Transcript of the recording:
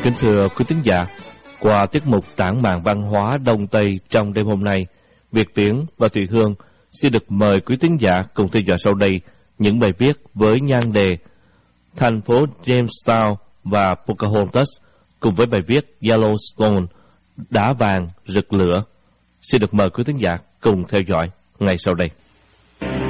Kính thưa quý thính giả, qua tiết mục tản mạn văn hóa Đông Tây trong đêm hôm nay, Việt Tiến và Thùy Hương xin được mời quý thính giả cùng theo dõi sau đây những bài viết với nhan đề Thành phố Jamestown và Pocahontas cùng với bài viết Yellowstone, đá vàng rực lửa. Xin được mời quý thính giả cùng theo dõi ngay sau đây.